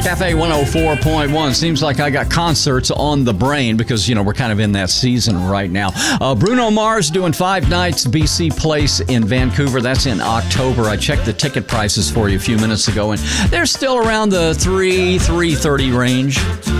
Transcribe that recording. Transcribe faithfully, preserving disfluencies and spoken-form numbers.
Cafe one oh four point one. Seems like I got concerts on the brain because, you know, we're kind of in that season right now. Uh, Bruno Mars doing five nights, B C Place in Vancouver. That's in October. I checked the ticket prices for you a few minutes ago, and they're still around the three, three thirty range.